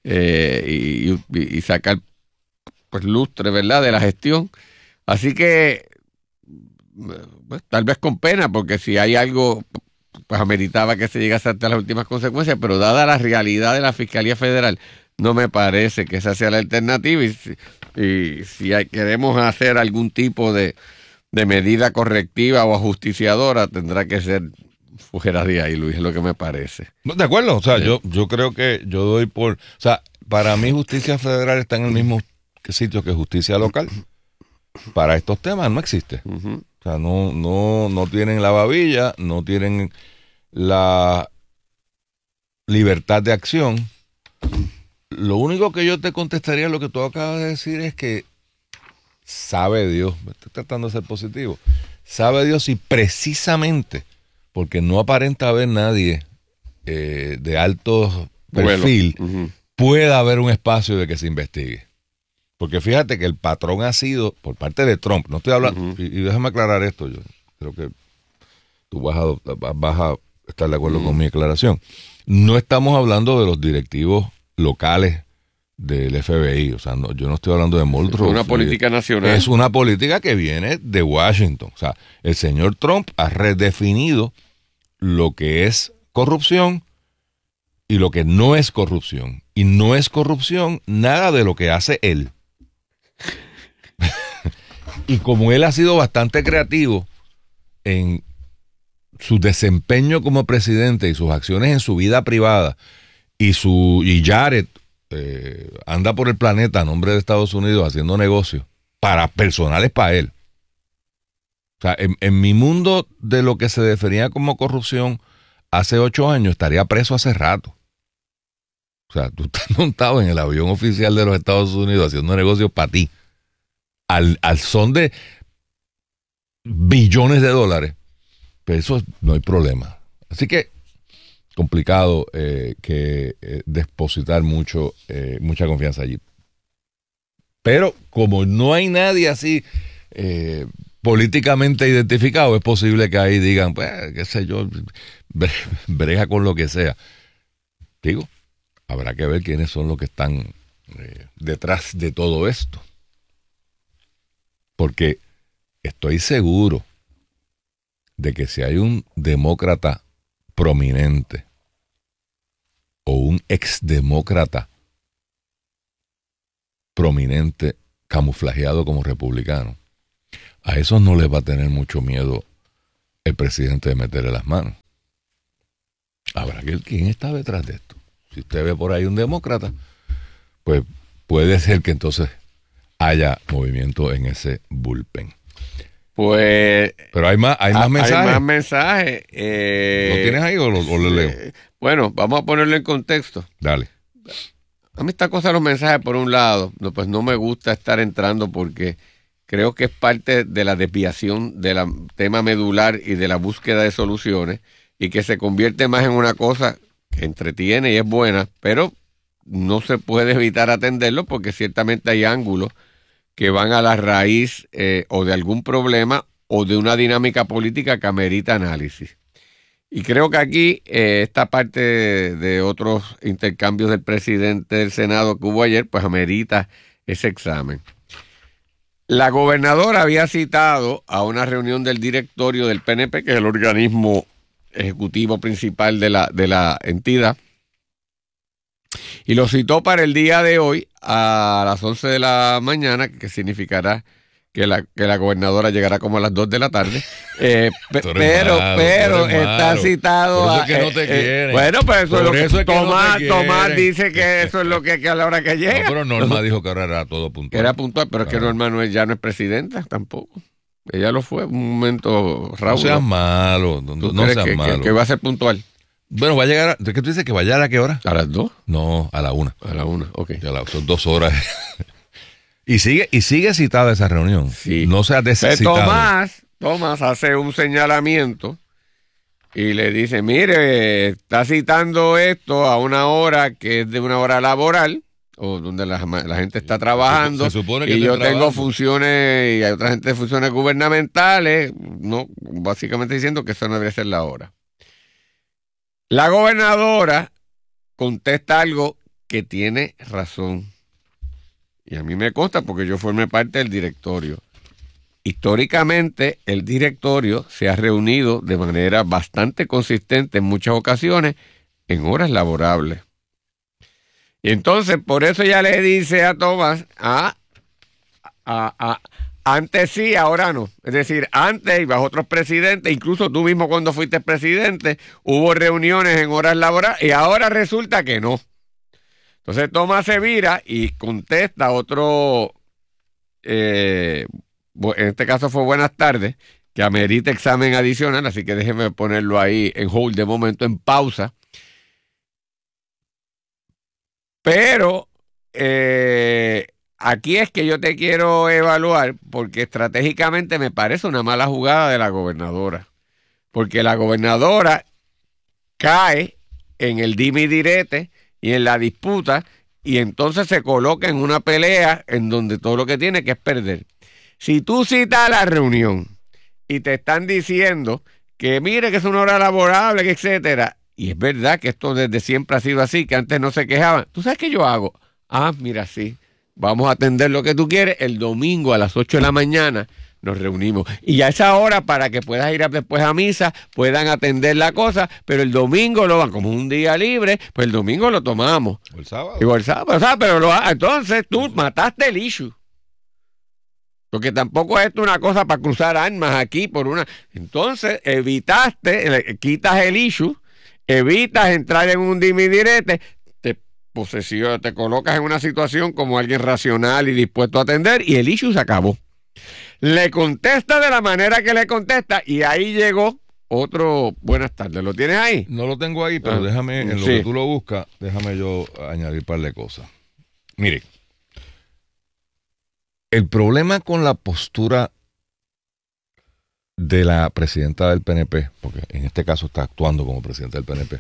y sacar pues lustre, ¿verdad?, de la gestión. Así que pues, tal vez con pena, porque si hay algo, pues ameritaba que se llegase hasta las últimas consecuencias, pero dada la realidad de la Fiscalía Federal, no me parece que esa sea la alternativa. Y si queremos hacer algún tipo de medida correctiva o ajusticiadora, tendrá que ser fuera de ahí, Luis, es lo que me parece. De acuerdo, o sea, sí. yo creo que yo doy por... O sea, para mí justicia federal está en el mismo sitio que justicia local. Para estos temas no existe. O sea, no tienen la babilla, no tienen la libertad de acción. Lo único que yo te contestaría, lo que tú acabas de decir, es que sabe Dios, estoy tratando de ser positivo, sabe Dios si precisamente porque no aparenta haber nadie de alto perfil, pueda haber un espacio de que se investigue. Porque fíjate que el patrón ha sido, por parte de Trump, no estoy hablando, y déjame aclarar esto, yo creo que tú vas a estar de acuerdo con mi aclaración. No estamos hablando de los directivos locales del FBI, o sea, yo no estoy hablando de Muldrow. Es una política nacional. Es una política que viene de Washington. O sea, el señor Trump ha redefinido lo que es corrupción y lo que no es corrupción. Y no es corrupción nada de lo que hace él. Y como él ha sido bastante creativo en su desempeño como presidente y sus acciones en su vida privada, y Jared anda por el planeta a nombre de Estados Unidos haciendo negocios para personales para él. O sea, en mi mundo de lo que se definía como corrupción hace 8 años, estaría preso hace rato. O sea, tú estás montado en el avión oficial de los Estados Unidos haciendo negocios para ti, al son de billones de dólares. Pero eso no hay problema. Así que complicado que depositar mucha confianza allí. Pero como no hay nadie así políticamente identificado, es posible que ahí digan, pues, qué sé yo, breja con lo que sea. Digo, habrá que ver quiénes son los que están detrás de todo esto. Porque estoy seguro de que si hay un demócrata prominente o un exdemócrata prominente camuflajeado como republicano, A esos no les va a tener mucho miedo el presidente de meterle las manos. Habrá que ver quién está detrás de esto. Si usted ve por ahí un demócrata, pues puede ser que entonces haya movimiento en ese bullpen. Pues... Pero hay más mensajes. Hay más mensajes. ¿Lo tienes ahí o lo leo? Bueno, vamos a ponerlo en contexto. Dale. A mí esta cosa de los mensajes, por un lado, pues no me gusta estar entrando porque creo que es parte de la desviación del tema medular y de la búsqueda de soluciones, y que se convierte más en una cosa que entretiene y es buena, pero no se puede evitar atenderlo porque ciertamente hay ángulos que van a la raíz o de algún problema o de una dinámica política que amerita análisis. Y creo que aquí esta parte de otros intercambios del presidente del Senado que hubo ayer, pues amerita ese examen. La gobernadora había citado a una reunión del directorio del PNP, que es el organismo ejecutivo principal de la entidad, y lo citó para el día de hoy a las 11 de la mañana, que significará que la gobernadora llegará como a las 2 de la tarde, pero está citado. Por eso es que no te quieren. Bueno, pues eso por es lo que Tomás dice que eso es lo que a la hora que llega. No, pero Norma dijo que ahora era todo puntual. Era puntual, pero es que Norma ya no es presidenta tampoco. Ella lo fue en un momento raro. No seas malo, no seas malo. Que va a ser puntual. Bueno, va a llegar, ¿qué tú dices? ¿Que va a llegar a qué hora? ¿A las 2? No, a la 1. A la 1, ok. Son 2 horas. Y sigue citada esa reunión. Sí. No se ha descitado. Tomás hace un señalamiento y le dice, mire, está citando esto a una hora que es de una hora laboral, o donde la gente está trabajando, se supone que y yo tengo trabajo. funciones, y hay otra gente de funciones gubernamentales, no, básicamente diciendo que eso no debería ser la hora. La gobernadora contesta algo que tiene razón. Y a mí me consta porque yo formé parte del directorio. Históricamente, el directorio se ha reunido de manera bastante consistente en muchas ocasiones en horas laborables. Y entonces, por eso ella le dice a Tomás, antes sí, ahora no. Es decir, antes y bajo otros presidentes, incluso tú mismo cuando fuiste presidente, hubo reuniones en horas laborales y ahora resulta que no. Entonces Tomás se vira y contesta otro, en este caso fue buenas tardes, que amerita examen adicional, así que déjeme ponerlo ahí en hold de momento, en pausa. Pero aquí es que yo te quiero evaluar, porque estratégicamente me parece una mala jugada de la gobernadora, porque la gobernadora cae en el dime y direte y en la disputa, y entonces se coloca en una pelea en donde todo lo que tiene que es perder. Si tú citas a la reunión y te están diciendo que mire que es una hora laborable, etcétera, y es verdad que esto desde siempre ha sido así, que antes no se quejaban, ¿tú sabes qué yo hago? Mira, sí, vamos a atender lo que tú quieres, el domingo a las 8 de la mañana nos reunimos. Y a esa hora, para que puedas ir después a misa, puedan atender la cosa, pero el domingo lo van, como un día libre, pues el domingo lo tomamos. O el sábado. Igual el sábado, pero entonces tú mataste el issue. Porque tampoco es esto una cosa para cruzar armas aquí por una... Entonces quitas el issue, evitas entrar en un dime y direte, te colocas en una situación como alguien racional y dispuesto a atender, y el issue se acabó. Le contesta de la manera que le contesta, y ahí llegó otro buenas tardes. ¿Lo tienes ahí? No lo tengo ahí, pero déjame, en lo que tú lo buscas, déjame yo añadir un par de cosas. Mire, el problema con la postura de la presidenta del PNP, porque en este caso está actuando como presidenta del PNP,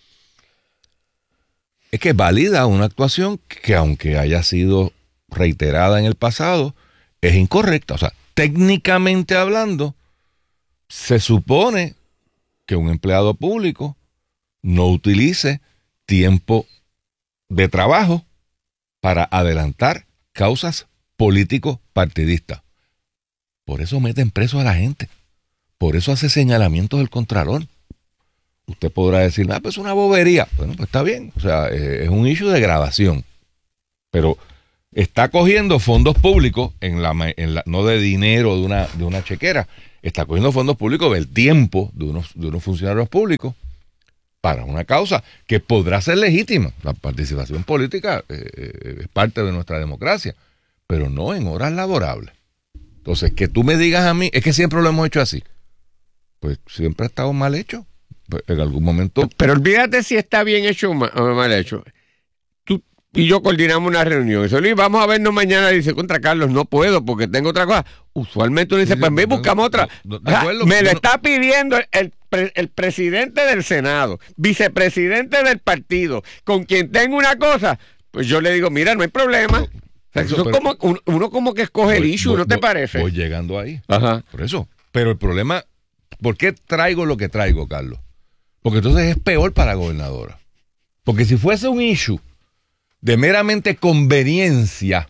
es que valida una actuación que, aunque haya sido reiterada en el pasado, es incorrecta. O sea, técnicamente hablando, se supone que un empleado público no utilice tiempo de trabajo para adelantar causas político-partidistas. Por eso meten preso a la gente. Por eso hace señalamientos del Contralor. Usted podrá decir, pues es una bobería. Bueno, pues está bien. O sea, es un issue de grabación. Pero está cogiendo fondos públicos, no de dinero de una chequera, está cogiendo fondos públicos del tiempo de unos funcionarios públicos para una causa que podrá ser legítima. La participación política es parte de nuestra democracia, pero no en horas laborables. Entonces, que tú me digas a mí, es que siempre lo hemos hecho así. Pues siempre ha estado mal hecho. Pues, en algún momento. Pero olvídate si está bien hecho o mal hecho. Tú y yo coordinamos una reunión. Y Luis, vamos a vernos mañana. Dice, contra Carlos, no puedo porque tengo otra cosa. Usualmente uno dice, pues ven, buscamos otra. Me lo está pidiendo el presidente del Senado, vicepresidente del partido, con quien tengo una cosa. Pues yo le digo, mira, no hay problema. Uno como que escoge el issue, ¿no te parece? Voy llegando ahí. Ajá. Por eso. Pero el problema, ¿por qué traigo lo que traigo, Carlos? Porque entonces es peor para la gobernadora. Porque si fuese un issue de meramente conveniencia,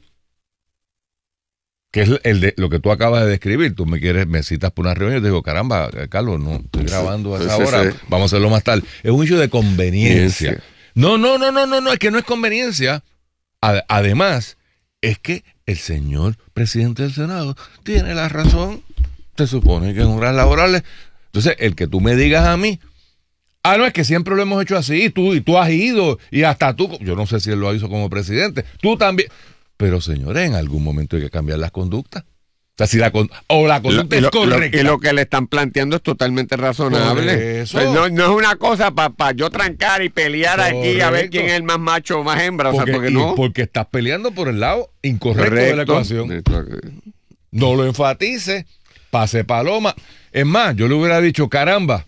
que es lo que tú acabas de describir, tú me citas por una reunión y te digo, caramba, Carlos, no estoy grabando a esa hora, vamos a hacerlo más tarde. Es un issue de conveniencia. No, es que no es conveniencia. Además, es que el señor presidente del Senado tiene la razón. Se supone que en horas laborales. Entonces, el que tú me digas a mí, no, es que siempre lo hemos hecho así, y tú has ido, y hasta tú, yo no sé si él lo hizo como presidente, tú también. Pero, señores, en algún momento hay que cambiar las conductas. O sea, si la conducta es correcta. Y lo que le están planteando es totalmente razonable. No es una cosa para yo trancar y pelear aquí a ver quién es el más macho o más hembra. Porque estás peleando por el lado incorrecto de la ecuación. No lo enfatices, pase paloma. Es más, yo le hubiera dicho, caramba,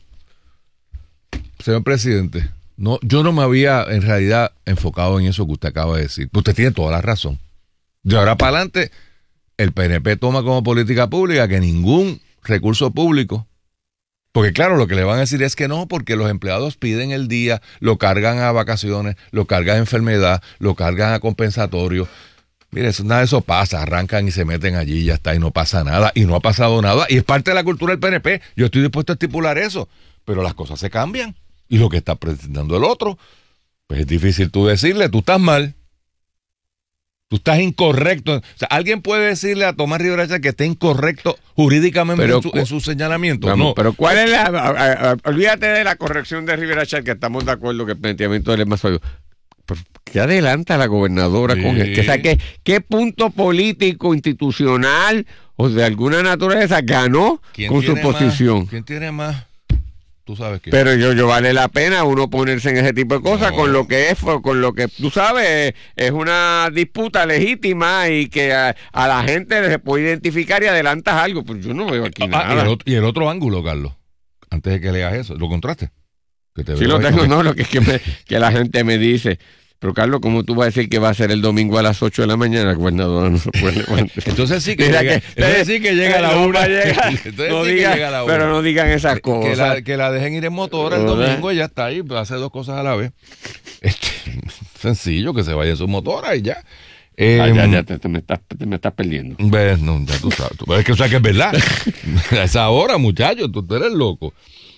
señor presidente, yo no me había en realidad enfocado en eso que usted acaba de decir. Usted tiene toda la razón. De ahora para adelante, el PNP toma como política pública que ningún recurso público, porque claro, lo que le van a decir es que no, porque los empleados piden el día, lo cargan a vacaciones, lo cargan a enfermedad, lo cargan a compensatorio. Mire, nada de eso pasa, arrancan y se meten allí y ya está, y no pasa nada, y no ha pasado nada, y es parte de la cultura del PNP. Yo estoy dispuesto a estipular eso, pero las cosas se cambian, y lo que está presentando el otro, pues es difícil tú decirle, tú estás mal. Tú estás incorrecto. O sea, ¿alguien puede decirle a Tomás Rivera Chatz que está incorrecto jurídicamente en su señalamiento? Vamos, no. Pero ¿cuál es olvídate de la corrección de Rivera Chatz, que estamos de acuerdo que el planteamiento de él es más sólido. ¿Qué adelanta la gobernadora con esto? O sea, ¿qué punto político, institucional o de alguna naturaleza ganó con su posición? ¿Quién tiene más? Tú sabes que. Pero yo vale la pena uno ponerse en ese tipo de cosas con lo que tú sabes, es una disputa legítima y que a la gente se puede identificar y adelantas algo. Pues yo no veo aquí nada. Y el otro ángulo, Carlos, antes de que leas eso, ¿lo contraste? Sí lo tengo, no, lo que es que la gente me dice. Pero Carlos, ¿cómo tú vas a decir que va a ser el domingo a las 8 de la mañana? Gobernador, no se puede levantar. Entonces sí que llega a la 1. Pero no digan esas cosas. Que la dejen ir en motora el domingo y ya está ahí, hace dos cosas a la vez. Sencillo, que se vaya en su motora y ya. Ya te me estás perdiendo. No, ya tú sabes. Es que, o sea, que es verdad. A esa hora, muchachos, tú eres loco.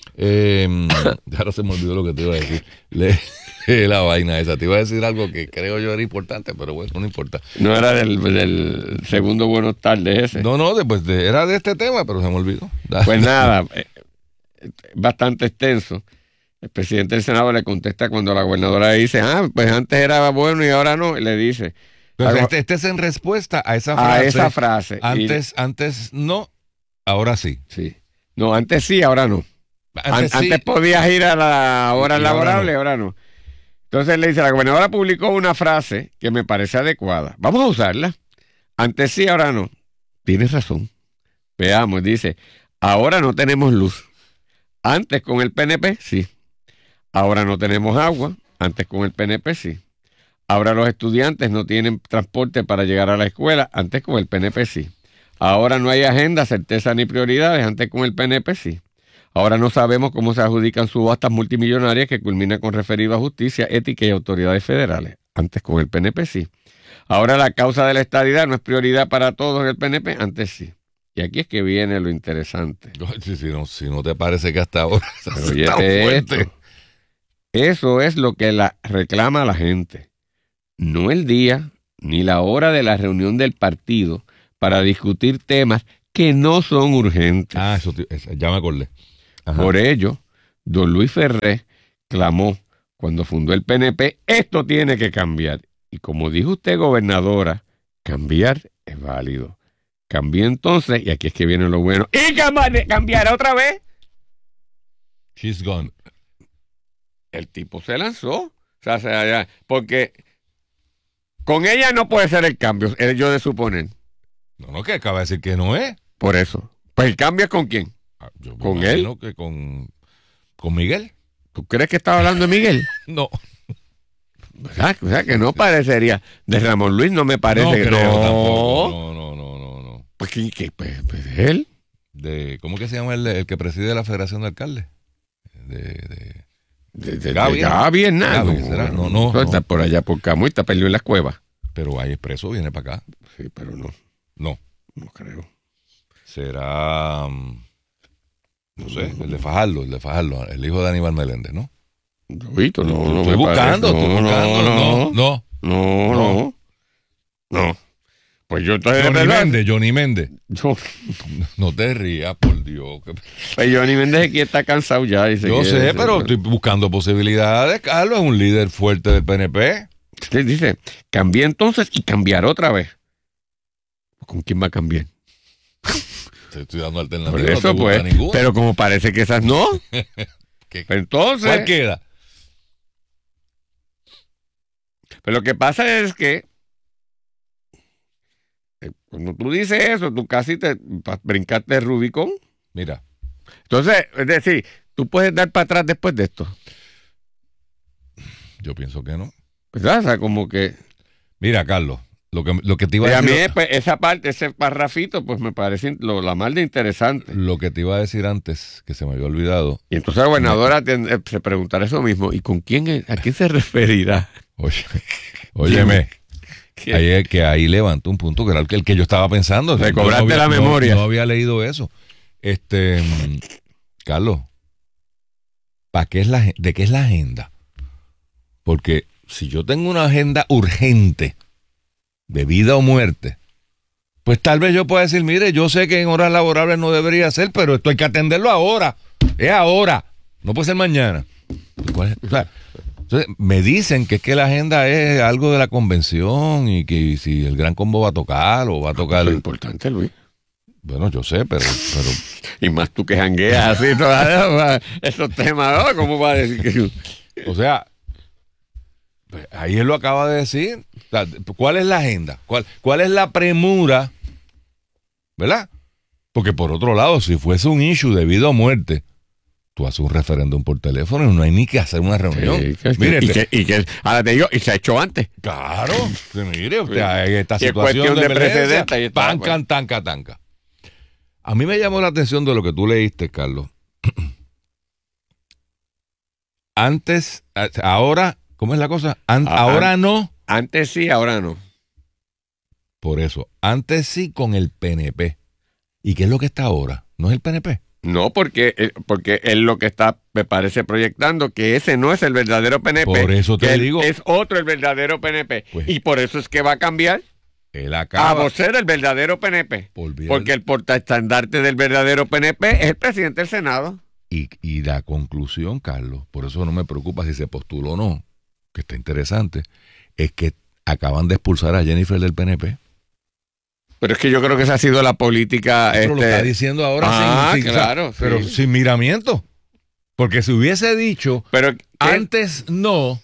Ahora se me olvidó lo que te iba a decir. La vaina esa, te iba a decir algo que creo yo era importante, pero bueno, no importa. No era del segundo buenos tardes ese. No, después era de este tema, pero se me olvidó. Pues nada, bastante extenso. El presidente del Senado le contesta cuando la gobernadora dice, pues antes era bueno y ahora no, y le dice. Pero este es en respuesta a esa frase. Antes no, ahora sí. Sí. No, antes sí, ahora no. Antes podías ir a la hora laborable, ahora no. Entonces le dice, la gobernadora publicó una frase que me parece adecuada. Vamos a usarla. Antes sí, ahora no. Tienes razón. Veamos, dice, ahora no tenemos luz. Antes con el PNP, sí. Ahora no tenemos agua. Antes con el PNP, sí. Ahora los estudiantes no tienen transporte para llegar a la escuela. Antes con el PNP, sí. Ahora no hay agenda, certeza ni prioridades. Antes con el PNP, sí. Ahora no sabemos cómo se adjudican subastas multimillonarias que culminan con referido a justicia, ética y autoridades federales. Antes con el PNP sí. Ahora la causa de la estadidad no es prioridad para todos en el PNP. Antes sí. Y aquí es que viene lo interesante. Si no te parece que hasta ahora está fuerte. Eso es lo que reclama la gente. No el día, ni la hora de la reunión del partido para discutir temas que no son urgentes. Eso ya me acordé. Ajá. Por ello, don Luis Ferré clamó cuando fundó el PNP, esto tiene que cambiar. Y como dijo usted, gobernadora, cambiar es válido. Cambié entonces, y aquí es que viene lo bueno. ¿Y cambiará otra vez? She's gone. El tipo se lanzó. O sea, porque con ella no puede ser el cambio, es yo de suponer. No, que acaba de decir que no es. Por eso. Pues el cambio es con quién. Yo ¿Con él? Que con Miguel. ¿Tú crees que estaba hablando de Miguel? No. ¿Verdad? O sea, que no parecería. De Ramón Luis no me parece. No que creo no. tampoco. No. Pues, pues él. ¿Cómo que se llama el que preside la Federación de Alcaldes? De Gaby Hernández. No. Está por allá por Camuy, está perdido en las cuevas. Pero hay expreso, viene para acá. Sí, pero no. No creo. Será, no sé, el de Fajardo, el hijo de Aníbal Meléndez, ¿no? Lobito, no. Estoy buscando. No. Pues yo estoy Johnny Méndez. No te rías, por Dios. Pues Johnny Méndez aquí está cansado ya. Yo sé, pero estoy buscando posibilidades. Carlos es un líder fuerte del PNP. Usted dice, cambié entonces y cambiar otra vez. ¿Con quién va a cambiar? Te estoy dando alternativas. Por eso, no pues. ninguna. Pero como parece que esas no. Entonces. ¿Cuál queda? Pero lo que pasa es que cuando tú dices eso, tú casi te brincaste el Rubicón. Mira. Entonces, es decir, tú puedes dar para atrás después de esto. Yo pienso que no. ¿Verdad? O sea, como que. Mira, Carlos, lo que te iba a decir. A mí, pues, esa parte, ese parrafito, pues me parece la más de interesante. Lo que te iba a decir antes, que se me había olvidado. Y entonces la gobernadora se preguntará eso mismo. ¿Y con quién, a quién se referirá? Óyeme. Ahí levantó un punto que era el que yo estaba pensando. Recobraste la memoria. No había leído eso. Carlos, ¿de qué es la agenda? Porque si yo tengo una agenda urgente de vida o muerte, pues tal vez yo pueda decir, mire, yo sé que en horas laborables no debería ser, pero esto hay que atenderlo ahora. Es ahora. No puede ser mañana. O sea, entonces, me dicen que es que la agenda es algo de la convención y que si el Gran Combo va a tocar o va a tocar... Eso es importante, Luis. Bueno, yo sé, pero... Y más tú que jangueas así todavía, esos temas, ¿no? ¿Cómo va a decir que...? O sea, ahí él lo acaba de decir. O sea, ¿cuál es la agenda? ¿Cuál es la premura? ¿Verdad? Porque por otro lado, si fuese un issue de vida o muerte, tú haces un referéndum por teléfono y no hay ni que hacer una reunión. Sí, mire, ahora te digo, y se ha hecho antes. Claro. Mire, usted, hay esta situación de precedente. Tanca. A mí me llamó la atención de lo que tú leíste, Carlos. Antes, ahora, ¿cómo es la cosa? Ahora no. Antes sí, ahora no. Por eso, antes sí con el PNP. ¿Y qué es lo que está ahora? ¿No es el PNP? No, porque él lo que está, me parece, proyectando que ese no es el verdadero PNP. Por eso te digo. Es otro el verdadero PNP. Pues, y por eso es que va a cambiar él acaba a ser el verdadero PNP. Porque el portaestandarte del verdadero PNP es el presidente del Senado. Y la conclusión, Carlos, por eso no me preocupa si se postuló o no, que está interesante, es que acaban de expulsar a Jennifer del PNP. Pero es que yo creo que esa ha sido la política. Pero lo está diciendo ahora pero sin miramiento. Porque si hubiese dicho antes no,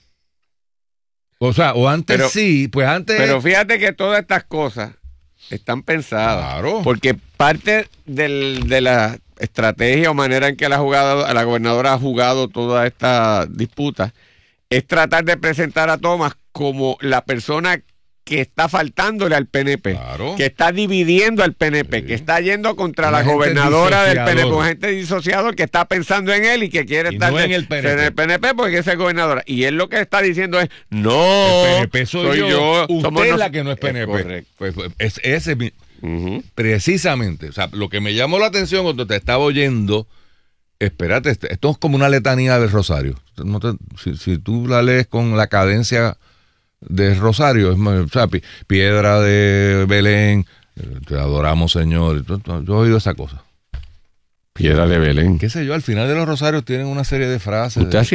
o antes sí, pues antes. Pero fíjate que todas estas cosas están pensadas. Claro. Porque parte de la estrategia o manera en que la gobernadora ha jugado toda esta disputa es tratar de presentar a Thomas como la persona que está faltándole al PNP, que está dividiendo al PNP, que está yendo contra la gobernadora del PNP, un agente disociador que está pensando en él y que quiere estar en el PNP porque es el gobernadora. Y él lo que está diciendo es, no, el PNP soy yo. Usted es la que no es PNP. Correcto. Pues es ese precisamente. O sea, lo que me llamó la atención cuando te estaba oyendo, espérate, esto es como una letanía del rosario. Si tú la lees con la cadencia de rosario, o sea, piedra de Belén, te adoramos, Señor. Yo he oído esa cosa. Piedra de Belén. Qué sé yo, al final de los rosarios tienen una serie de frases. ¿Usted